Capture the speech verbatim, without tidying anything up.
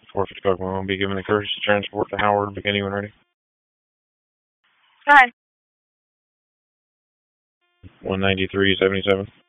four fifty Kokomo will be given the courtesy transport to Howard, beginning when ready. Hi. one ninety-three seventy-seven.